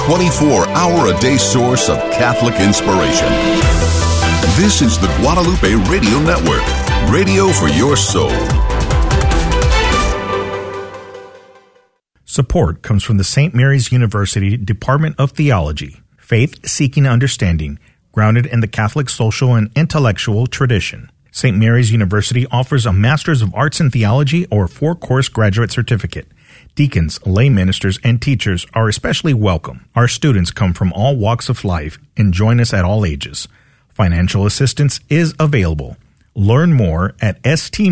24-hour-a-day source of Catholic inspiration. This is the Guadalupe Radio Network, radio for your soul. Support comes from the St. Mary's University Department of Theology, faith-seeking understanding, grounded in the Catholic social and intellectual tradition. St. Mary's University offers a Master's of Arts in Theology or 4-course graduate certificate. Deacons, lay ministers, and teachers are especially welcome. Our students come from all walks of life and join us at all ages. Financial assistance is available. Learn more at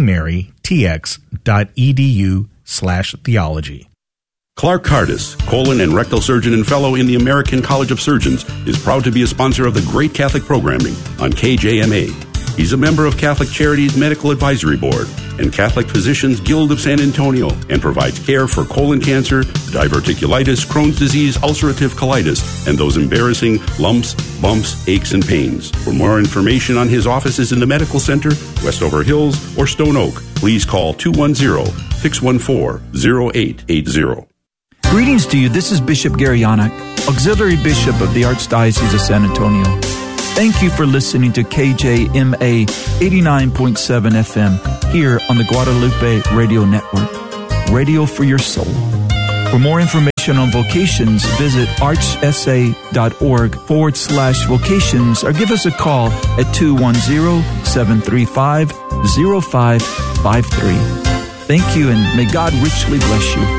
stmarytx.edu/theology. Clark Cardis, colon and rectal surgeon and fellow in the American College of Surgeons, is proud to be a sponsor of the Great Catholic Programming on KJMA. He's a member of Catholic Charities Medical Advisory Board and Catholic Physicians Guild of San Antonio and provides care for colon cancer, diverticulitis, Crohn's disease, ulcerative colitis, and those embarrassing lumps, bumps, aches, and pains. For more information on his offices in the Medical Center, Westover Hills, or Stone Oak, please call 210-614-0880. Greetings to you. This is Bishop Gary Yanak, Auxiliary Bishop of the Archdiocese of San Antonio. Thank you for listening to KJMA 89.7 FM here on the Guadalupe Radio Network, radio for your soul. For more information on vocations, visit archsa.org/vocations or give us a call at 210-735-0553. Thank you, and may God richly bless you.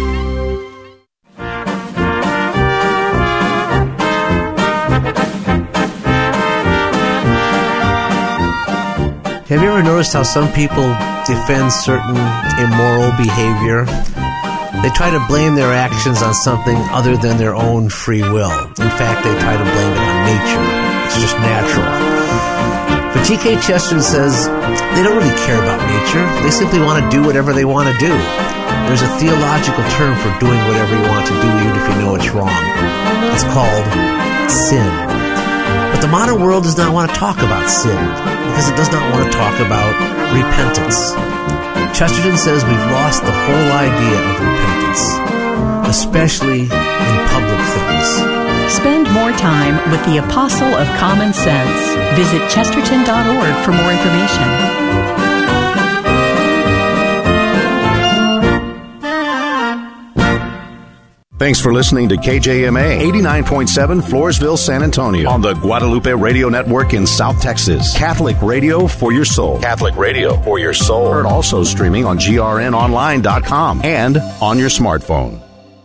Have you ever noticed how some people defend certain immoral behavior? They try to blame their actions on something other than their own free will. In fact, they try to blame it on nature. It's just natural. But G.K. Chesterton says they don't really care about nature. They simply want to do whatever they want to do. There's a theological term for doing whatever you want to do, even if you know it's wrong. It's called sin. But the modern world does not want to talk about sin because it does not want to talk about repentance. Chesterton says we've lost the whole idea of repentance, especially in public things. Spend more time with the Apostle of Common Sense. Visit chesterton.org for more information. Thanks for listening to KJMA 89.7 Floresville, San Antonio on the Guadalupe Radio Network in South Texas. Catholic radio for your soul. Catholic radio for your soul. Heard also streaming on grnonline.com and on your smartphone.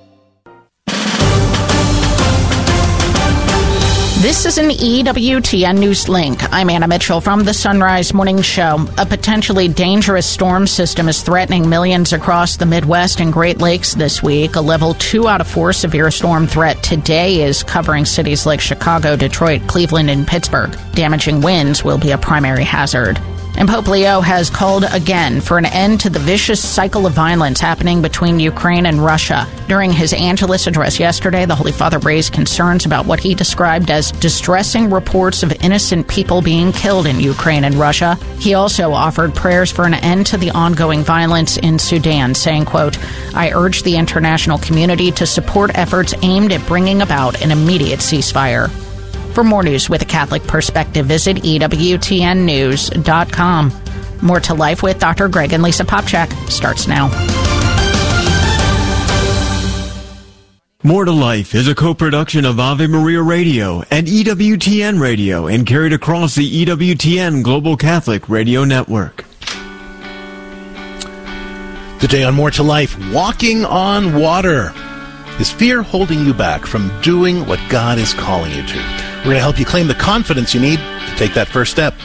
This is an EWTN News Link. I'm Anna Mitchell from the Sunrise Morning Show. A potentially dangerous storm system is threatening millions across the Midwest and Great Lakes this week. A level 2 out of 4 severe storm threat today is covering cities like Chicago, Detroit, Cleveland, and Pittsburgh. Damaging winds will be a primary hazard. And Pope Leo has called again for an end to the vicious cycle of violence happening between Ukraine and Russia. During his Angelus address yesterday, the Holy Father raised concerns about what he described as distressing reports of innocent people being killed in Ukraine and Russia. He also offered prayers for an end to the ongoing violence in Sudan, saying, quote, "I urge the international community to support efforts aimed at bringing about an immediate ceasefire." For more news with a Catholic perspective, visit EWTNnews.com. More to Life with Dr. Greg and Lisa Popchak starts now. More to Life is a co-production of Ave Maria Radio and EWTN Radio and carried across the EWTN Global Catholic Radio Network. Today on More to Life, walking on water. Is fear holding you back from doing what God is calling you to? We're going to help you claim the confidence you need to take that first step.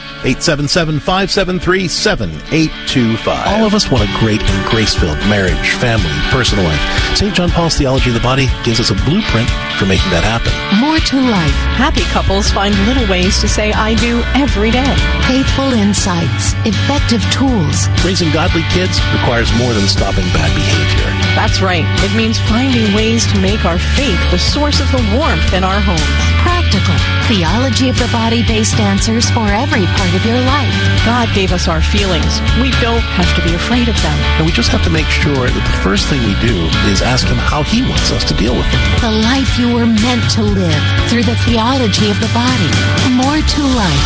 877-573-7825. All of us want a great and grace-filled marriage, family, personal life. St. John Paul's Theology of the Body gives us a blueprint for making that happen. More to life. Happy couples find little ways to say I do every day. Faithful insights. Effective tools. Raising godly kids requires more than stopping bad behavior. That's right. It means finding ways to make our faith the source of the warmth in our homes. Practical, theology of the body-based answers for every part of your life. God gave us our feelings. We don't have to be afraid of them. And we just have to make sure that the first thing we do is ask Him how He wants us to deal with them. The life you were meant to live through the theology of the body. More to life.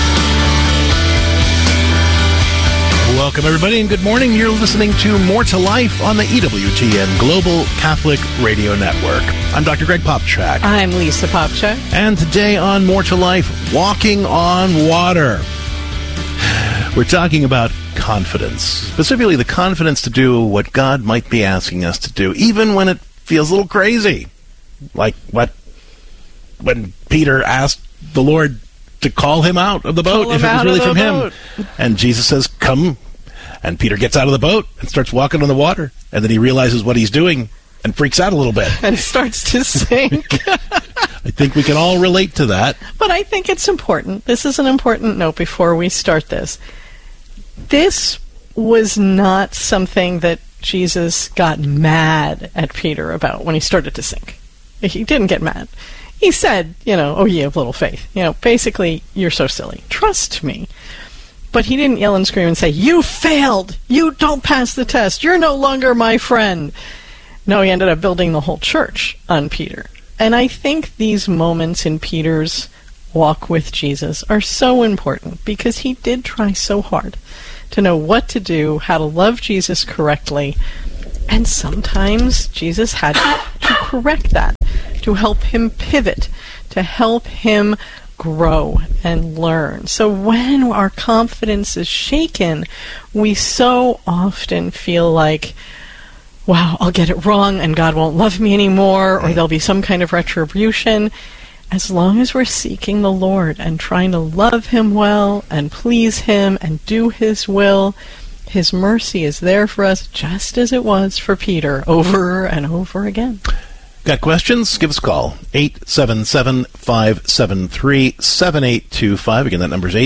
Welcome, everybody, and good morning. You're listening to More to Life on the EWTN Global Catholic Radio Network. I'm Dr. Greg Popchak. I'm Lisa Popchak. And today on More to Life, walking on water. We're talking about confidence, specifically the confidence to do what God might be asking us to do, even when it feels a little crazy. Like when Peter asked the Lord to call him out of the boat if it was really from him. And Jesus says, come. And Peter gets out of the boat and starts walking on the water. And then he realizes what he's doing and freaks out a little bit. And starts to sink. I think we can all relate to that. But I think it's important. This is an important note before we start this. This was not something that Jesus got mad at Peter about when he started to sink. He didn't get mad. He said, oh, ye have little faith. Basically, you're so silly. Trust me. But he didn't yell and scream and say, you failed! You don't pass the test! You're no longer my friend! No, he ended up building the whole church on Peter. And I think these moments in Peter's walk with Jesus are so important because he did try so hard to know what to do, how to love Jesus correctly. And sometimes Jesus had to correct that, to help him pivot, to help him grow and learn. So when our confidence is shaken, we so often feel like, wow, I'll get it wrong and God won't love me anymore, or there'll be some kind of retribution. As long as we're seeking the Lord and trying to love Him well and please Him and do His will, His mercy is there for us just as it was for Peter over and over again. Got questions? Give us a call. 877-573-7825. Again, that number is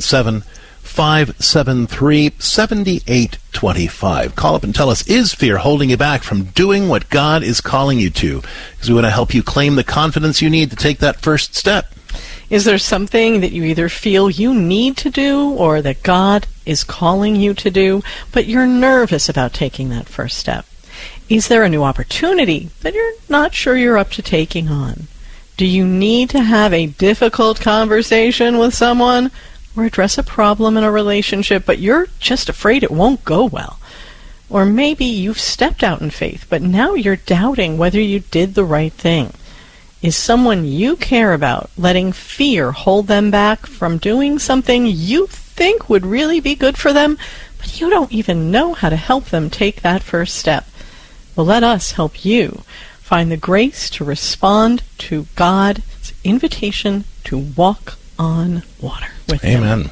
877-573-7825. Call up and tell us, is fear holding you back from doing what God is calling you to? Because we want to help you claim the confidence you need to take that first step. Is there something that you either feel you need to do or that God is calling you to do, but you're nervous about taking that first step? Is there a new opportunity that you're not sure you're up to taking on? Do you need to have a difficult conversation with someone or address a problem in a relationship, but you're just afraid it won't go well? Or maybe you've stepped out in faith, but now you're doubting whether you did the right thing. Is someone you care about letting fear hold them back from doing something you think would really be good for them, but you don't even know how to help them take that first step? Well, let us help you find the grace to respond to God's invitation to walk on water with Him. Amen.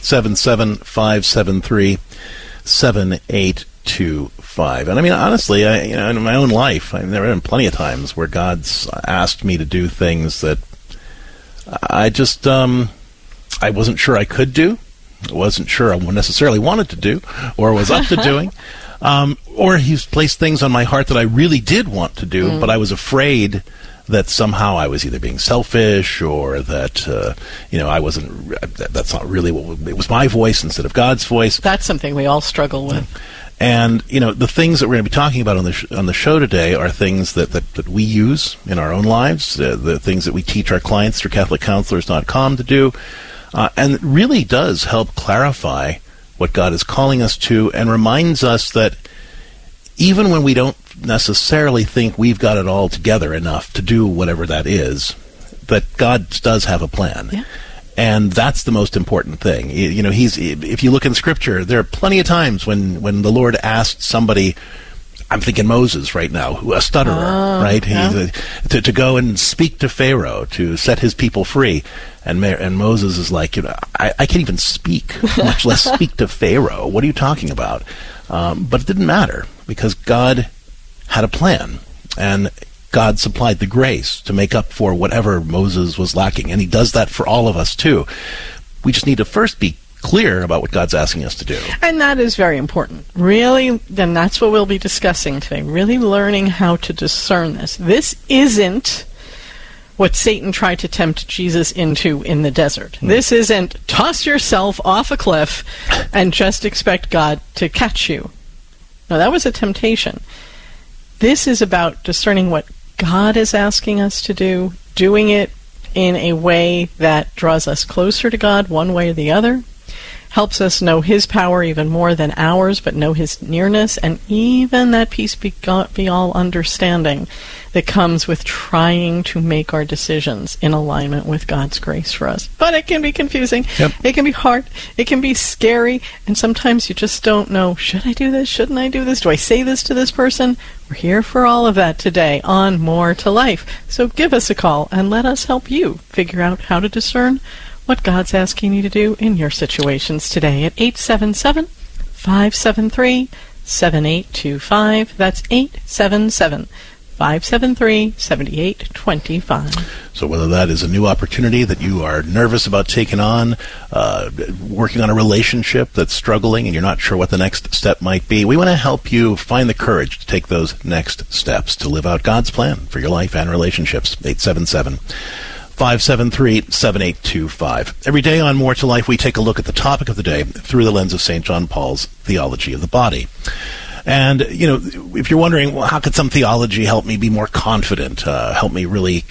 877-573-7825. And I mean, honestly, in my own life, there have been plenty of times where God's asked me to do things that I just, I wasn't sure I could do. I wasn't sure I necessarily wanted to do or was up to doing. Or He's placed things on my heart that I really did want to do, but I was afraid that somehow I was either being selfish or that, I wasn't, that's not really it was my voice instead of God's voice. That's something we all struggle with. And, the things that we're going to be talking about on the show today are things that we use in our own lives, the things that we teach our clients through CatholicCounselors.com to do, and it really does help clarify what God is calling us to and reminds us that even when we don't necessarily think we've got it all together enough to do whatever that is, that God does have a plan. Yeah. And that's the most important thing. If you look in Scripture, there are plenty of times when the Lord asked somebody, I'm thinking Moses right now, a stutterer, right? Yeah. To go and speak to Pharaoh to set his people free. And Moses is like, I can't even speak, much less speak to Pharaoh. What are you talking about? But it didn't matter because God had a plan. And God supplied the grace to make up for whatever Moses was lacking. And He does that for all of us, too. We just need to first be clear about what God's asking us to do. And that is very important. Really, then that's what we'll be discussing today. Really learning how to discern this. This isn't what Satan tried to tempt Jesus into in the desert. This isn't toss yourself off a cliff and just expect God to catch you. No, that was a temptation. This is about discerning what God is asking us to do, doing it in a way that draws us closer to God one way or the other, helps us know His power even more than ours, but know His nearness, and even that peace be all understanding that comes with trying to make our decisions in alignment with God's grace for us. But it can be confusing. Yep. It can be hard. It can be scary. And sometimes you just don't know, should I do this? Shouldn't I do this? Do I say this to this person? We're here for all of that today on More to Life. So give us a call and let us help you figure out how to discern what God's asking you to do in your situations today at 877-573-7825. That's 877-573-7825. So whether that is a new opportunity that you are nervous about taking on, working on a relationship that's struggling and you're not sure what the next step might be, we want to help you find the courage to take those next steps to live out God's plan for your life and relationships. 877-573-7825. Every day on More to Life, we take a look at the topic of the day through the lens of St. John Paul's theology of the body. And, you know, if you're wondering, well, how could some theology help me be more confident, help me really,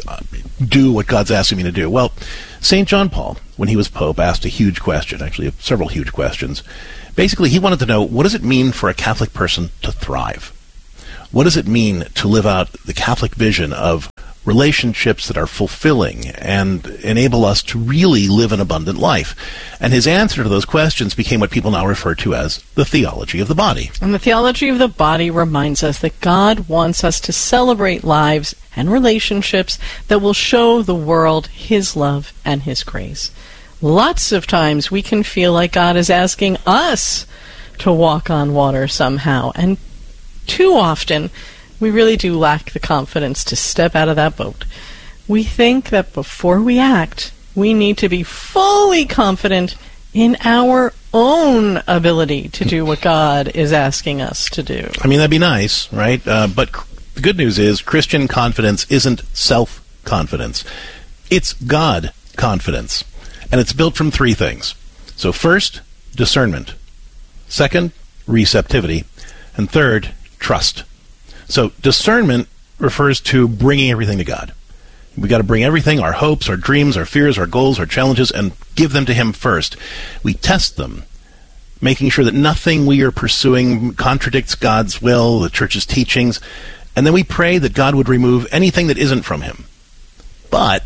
do what God's asking me to do? Well, St. John Paul, when he was Pope, asked a huge question, actually several huge questions. Basically, he wanted to know, what does it mean for a Catholic person to thrive? What does it mean to live out the Catholic vision of relationships that are fulfilling and enable us to really live an abundant life? And his answer to those questions became what people now refer to as the theology of the body. And the theology of the body reminds us that God wants us to celebrate lives and relationships that will show the world His love and His grace. Lots of times we can feel like God is asking us to walk on water somehow, and too often we really do lack the confidence to step out of that boat. We think that before we act, we need to be fully confident in our own ability to do what God is asking us to do. I mean, that'd be nice, right? But the good news is Christian confidence isn't self-confidence. It's God confidence. And it's built from three things. So first, discernment. Second, receptivity. And third, trust. So discernment refers to bringing everything to God. We've got to bring everything, our hopes, our dreams, our fears, our goals, our challenges, and give them to Him first. We test them, making sure that nothing we are pursuing contradicts God's will, the Church's teachings, and then we pray that God would remove anything that isn't from Him. But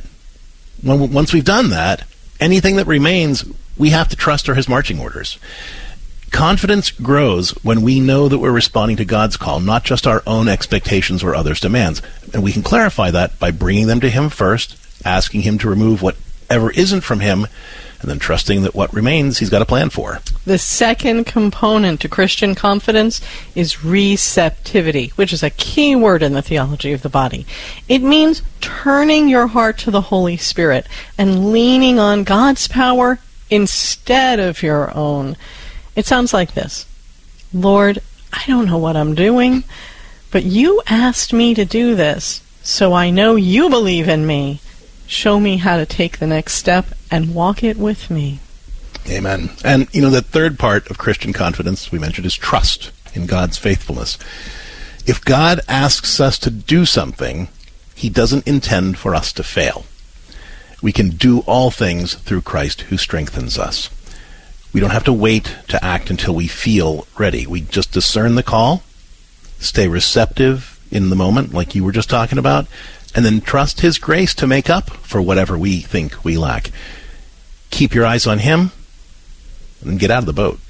once we've done that, anything that remains, we have to trust are His marching orders. Confidence grows when we know that we're responding to God's call, not just our own expectations or others' demands. And we can clarify that by bringing them to Him first, asking Him to remove whatever isn't from Him, and then trusting that what remains He's got a plan for. The second component to Christian confidence is receptivity, which is a key word in the theology of the body. It means turning your heart to the Holy Spirit and leaning on God's power instead of your own. It sounds like this. Lord, I don't know what I'm doing, but You asked me to do this, so I know You believe in me. Show me how to take the next step and walk it with me. Amen. And, the third part of Christian confidence we mentioned is trust in God's faithfulness. If God asks us to do something, He doesn't intend for us to fail. We can do all things through Christ who strengthens us. We don't have to wait to act until we feel ready. We just discern the call, stay receptive in the moment, like you were just talking about, and then trust His grace to make up for whatever we think we lack. Keep your eyes on Him, and get out of the boat.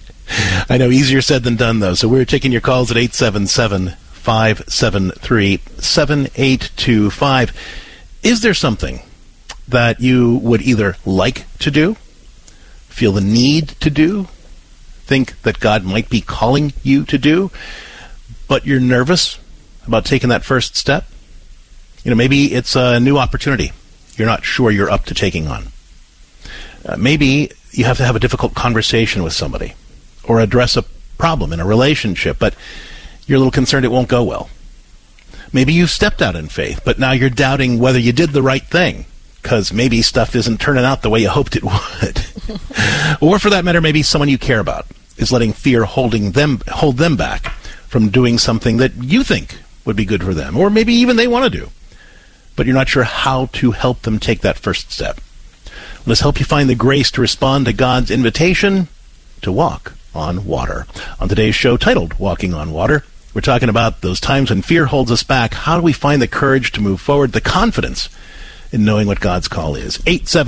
I know, easier said than done, though. So we're taking your calls at 877-573-7825. Is there something that you would either like to do, feel the need to do, think that God might be calling you to do, but you're nervous about taking that first step? Maybe it's a new opportunity you're not sure you're up to taking on. Maybe you have to have a difficult conversation with somebody or address a problem in a relationship, but you're a little concerned it won't go well. Maybe you've stepped out in faith, but now you're doubting whether you did the right thing, because maybe stuff isn't turning out the way you hoped it would. Or for that matter, maybe someone you care about is letting fear hold them back from doing something that you think would be good for them, or maybe even they want to do, but you're not sure how to help them take that first step. Let us help you find the grace to respond to God's invitation to walk on water. On today's show titled Walking on Water, we're talking about those times when fear holds us back. How do we find the courage to move forward, the confidence in knowing what God's call is?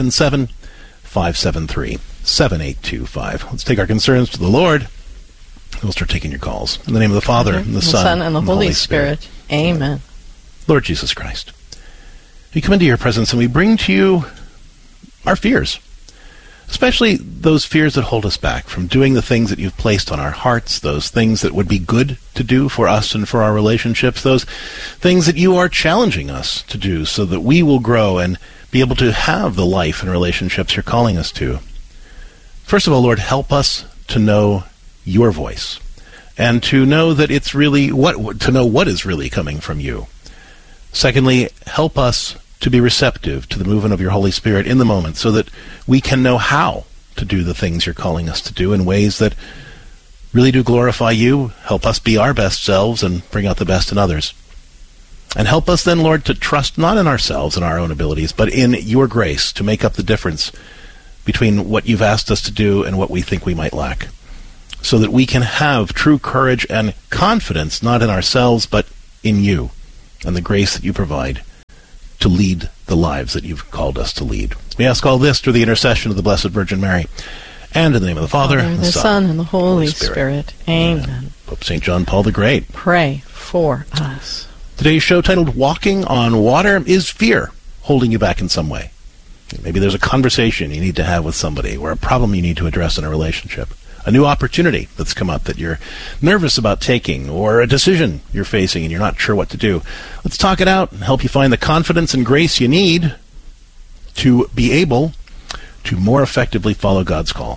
877-573-7825. Let's take our concerns to the Lord. We'll start taking your calls. In the name of the Father, and the Son, and the Holy Spirit. Amen. Lord Jesus Christ, we come into your presence and we bring to you our fears, especially those fears that hold us back from doing the things that you've placed on our hearts, those things that would be good to do for us and for our relationships, those things that you are challenging us to do so that we will grow and be able to have the life and relationships you're calling us to. First of all, Lord, help us to know your voice and to know that it's really to know what is really coming from you. Secondly, help us to be receptive to the movement of your Holy Spirit in the moment so that we can know how to do the things you're calling us to do in ways that really do glorify you, help us be our best selves and bring out the best in others. And help us then, Lord, to trust not in ourselves and our own abilities, but in your grace to make up the difference between what you've asked us to do and what we think we might lack, so that we can have true courage and confidence not in ourselves but in you and the grace that you provide to lead the lives that you've called us to lead. We ask all this through the intercession of the Blessed Virgin Mary, and in the name of the Father, the Son, and the Holy Spirit. Amen. Pope St. John Paul the Great, pray for us. Today's show, titled Walking on Water, is fear holding you back in some way? Maybe there's a conversation you need to have with somebody, or a problem you need to address in a relationship, a new opportunity that's come up that you're nervous about taking, or a decision you're facing and you're not sure what to do. Let's talk it out and help you find the confidence and grace you need to be able to more effectively follow God's call.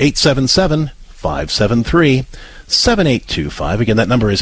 877-573-7825. Again, that number is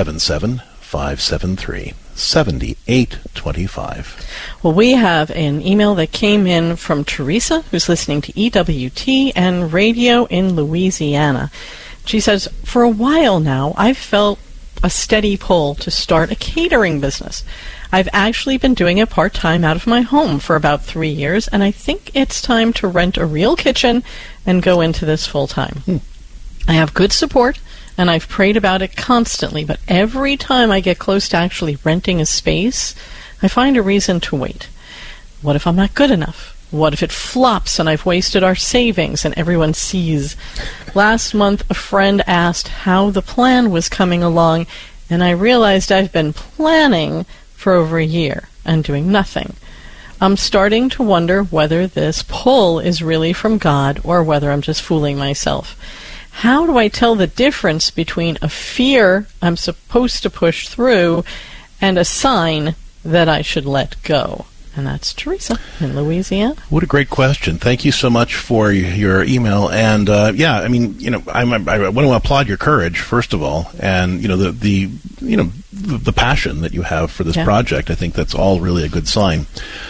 877-573-7825. Well, we have an email that came in from Teresa, who's listening to EWTN Radio in Louisiana. She says, for a while now, I've felt a steady pull to start a catering business. I've actually been doing it part-time out of my home for about 3 years, and I think it's time to rent a real kitchen and go into this full-time. I have good support, and I've prayed about it constantly, but every time I get close to actually renting a space, I find a reason to wait. What if I'm not good enough? What if it flops and I've wasted our savings and everyone sees? Last month, a friend asked how the plan was coming along, and I realized I've been planning for over a year and doing nothing. I'm starting to wonder whether this pull is really from God or whether I'm just fooling myself. How do I tell the difference between a fear I'm supposed to push through and a sign that I should let go? And that's Teresa in Louisiana. What a great question. Thank you so much for your email. And I want to applaud your courage, first of all, and the passion that you have for this project. I think that's all really a good sign.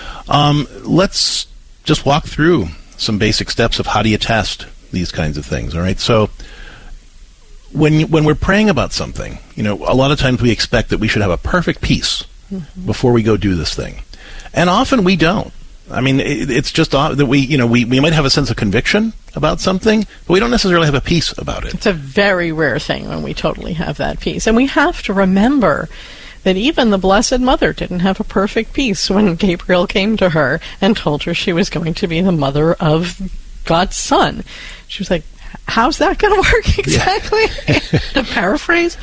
Let's just walk through some basic steps of how do you test these kinds of things. All right. So when we're praying about something, a lot of times we expect that we should have a perfect peace before we go do this thing. And often we don't. I mean, it's just that we might have a sense of conviction about something, but we don't necessarily have a peace about it. It's a very rare thing when we totally have that peace. And we have to remember that even the Blessed Mother didn't have a perfect peace when Gabriel came to her and told her she was going to be the mother of God's Son. She was like, how's that going to work exactly? Yeah. To paraphrase,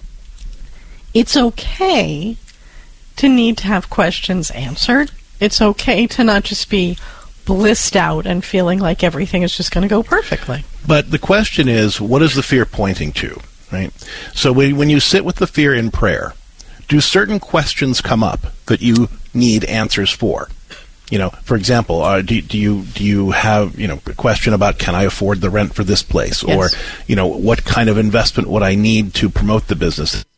it's okay to need to have questions answered. It's okay to not just be blissed out and feeling like everything is just going to go perfectly. But the question is, what is the fear pointing to, right? So when you sit with the fear in prayer, do certain questions come up that you need answers for? For example, do you have a question about, can I afford the rent for this place? Yes. Or what kind of investment would I need to promote the business?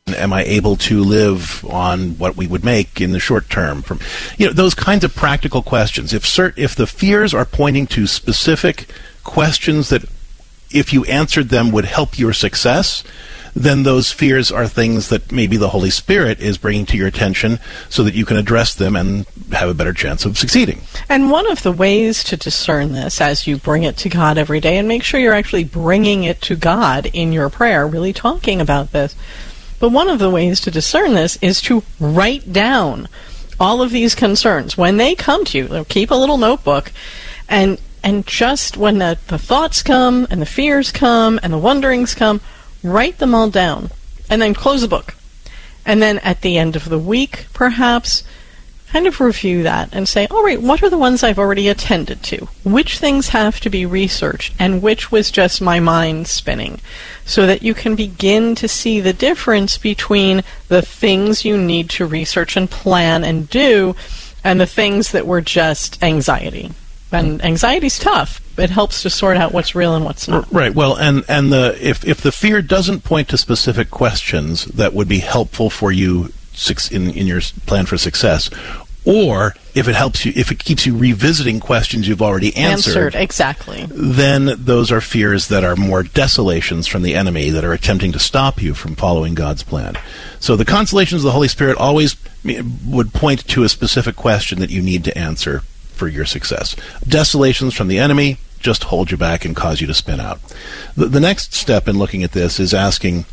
Am I able to live on what we would make in the short term? From those kinds of practical questions. If the fears are pointing to specific questions that, if you answered them, would help your success, then those fears are things that maybe the Holy Spirit is bringing to your attention so that you can address them and have a better chance of succeeding. And one of the ways to discern this, as you bring it to God every day, and make sure you're actually bringing it to God in your prayer, really talking about this, but one of the ways to discern this is to write down all of these concerns. When they come to you, keep a little notebook, and just when the thoughts come, and the fears come, and the wonderings come, write them all down, and then close the book. And then at the end of the week, perhaps, kind of review that and say, all right, what are the ones I've already attended to? Which things have to be researched, and which was just my mind spinning? So that you can begin to see the difference between the things you need to research and plan and do, and the things that were just anxiety. And anxiety's tough. It helps to sort out what's real and what's not. Right. Well, if the fear doesn't point to specific questions that would be helpful for you in your plan for success, or if it keeps you revisiting questions you've already answered, exactly, then those are fears that are more desolations from the enemy that are attempting to stop you from following God's plan. So the consolations of the Holy Spirit always would point to a specific question that you need to answer for your success. Desolations from the enemy just hold you back and cause you to spin out. The next step in looking at this is asking,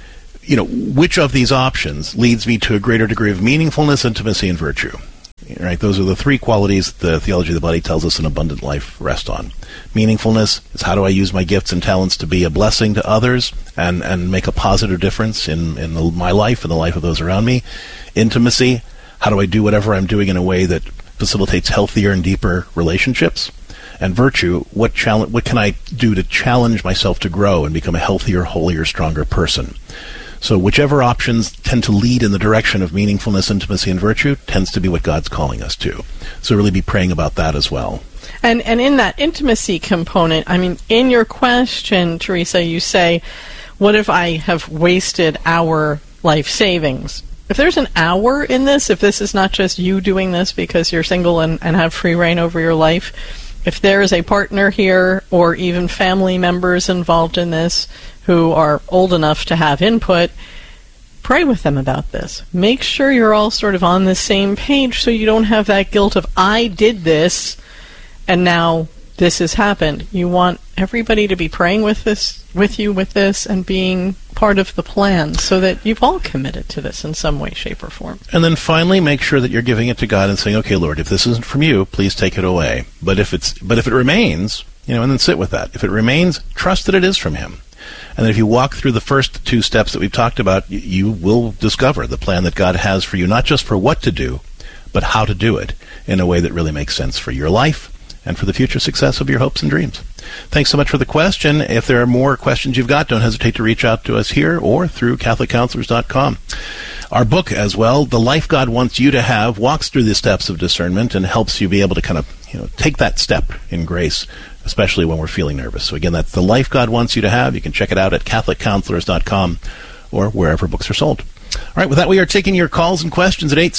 which of these options leads me to a greater degree of meaningfulness, intimacy, and virtue? Right? Those are the three qualities the theology of the body tells us an abundant life rests on. Meaningfulness is, how do I use my gifts and talents to be a blessing to others and make a positive difference in my life and the life of those around me? Intimacy, how do I do whatever I'm doing in a way that facilitates healthier and deeper relationships? And virtue, what can I do to challenge myself to grow and become a healthier, holier, stronger person? So whichever options tend to lead in the direction of meaningfulness, intimacy, and virtue tends to be what God's calling us to. So really be praying about that as well. And in that intimacy component, I mean, in your question, Teresa, you say, what if I have wasted our life savings? If there's an hour in this, if this is not just you doing this because you're single and have free reign over your life, if there is a partner here or even family members involved in this who are old enough to have input, pray with them about this. Make sure you're all sort of on the same page so you don't have that guilt of, I did this and now this has happened. You want everybody to be praying with you with this and being part of the plan so that you've all committed to this in some way, shape, or form. And then finally, make sure that you're giving it to God and saying, okay, Lord, if this isn't from you, please take it away. But if it remains, and then sit with that. If it remains, trust that it is from Him. And then if you walk through the first two steps that we've talked about, you will discover the plan that God has for you, not just for what to do, but how to do it in a way that really makes sense for your life and for the future success of your hopes and dreams. Thanks so much for the question. If there are more questions you've got, don't hesitate to reach out to us here or through CatholicCounselors.com. Our book as well, The Life God Wants You to Have, walks through the steps of discernment and helps you be able to kind of take that step in grace, especially when we're feeling nervous. So again, that's The Life God Wants You to Have. You can check it out at CatholicCounselors.com or wherever books are sold. All right, with that, we are taking your calls and questions at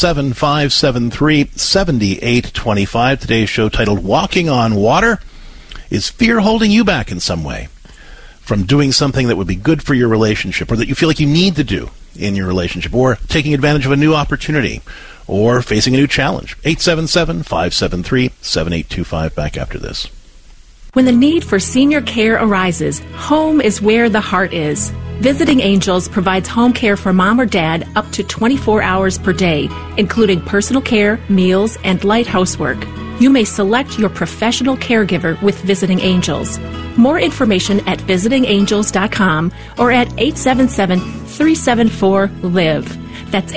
877-573-7825. Today's show titled Walking on Water. Is fear holding you back in some way from doing something that would be good for your relationship or that you feel like you need to do in your relationship, or taking advantage of a new opportunity or facing a new challenge? 877-573-7825. Back after this. When the need for senior care arises, home is where the heart is. Visiting Angels provides home care for mom or dad up to 24 hours per day, including personal care, meals, and light housework. You may select your professional caregiver with Visiting Angels. More information at visitingangels.com or at 877-374-LIVE. That's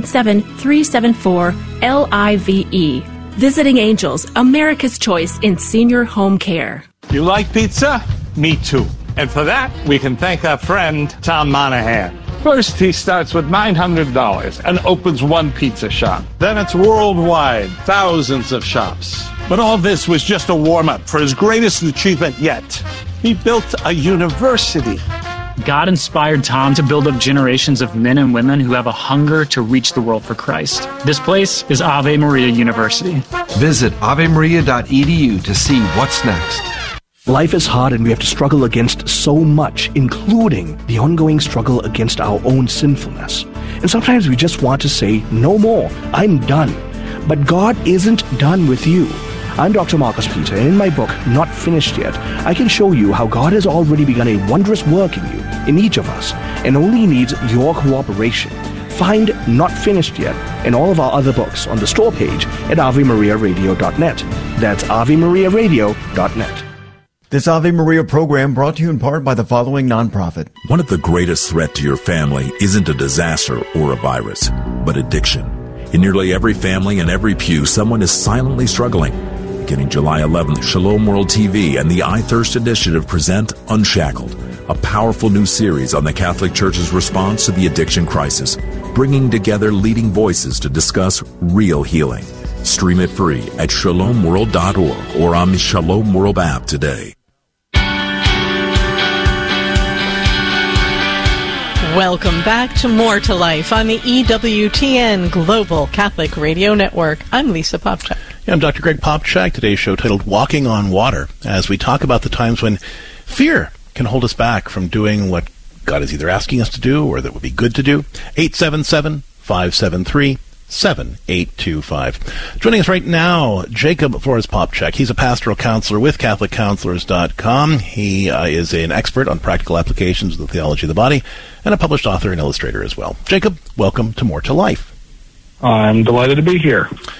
877-374-LIVE. Visiting Angels, America's choice in senior home care. You like pizza? Me too. And for that, we can thank our friend, Tom Monahan. First, he starts with $900 and opens one pizza shop. Then it's worldwide, thousands of shops. But all this was just a warm-up for his greatest achievement yet. He built a university. God inspired Tom to build up generations of men and women who have a hunger to reach the world for Christ. This place is Ave Maria University. Visit avemaria.edu to see what's next. Life is hard and we have to struggle against so much, including the ongoing struggle against our own sinfulness. And sometimes we just want to say, no more, I'm done. But God isn't done with you. I'm Dr. Marcus Peter, and in my book, Not Finished Yet, I can show you how God has already begun a wondrous work in you, in each of us, and only needs your cooperation. Find Not Finished Yet and all of our other books on the store page at AveMariaRadio.net. That's AveMariaRadio.net. This Ave Maria program brought to you in part by the following nonprofit. One of the greatest threats to your family isn't a disaster or a virus, but addiction. In nearly every family and every pew, someone is silently struggling. Beginning July 11th, Shalom World TV and the I Thirst Initiative present Unshackled, a powerful new series on the Catholic Church's response to the addiction crisis, bringing together leading voices to discuss real healing. Stream it free at shalomworld.org or on the Shalom World app today. Welcome back to More to Life on the EWTN Global Catholic Radio Network. I'm Lisa Popchak. Yeah, I'm Dr. Greg Popchak. Today's show titled Walking on Water, as we talk about the times when fear can hold us back from doing what God is either asking us to do or that would be good to do. 877-573-7825. Joining us right now, Jacob Flores Popchak. He's a pastoral counselor with CatholicCounselors.com. He is an expert on practical applications of the theology of the body and a published author and illustrator as well. Jacob, welcome to More to Life. I'm delighted to be here.